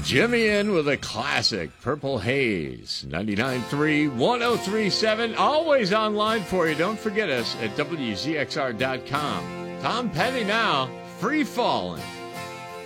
Jimmy in with a classic, Purple Haze, 99.3, 103.7, always online for you. Don't forget us at WZXR.com. Tom Petty now, Free Fallin'.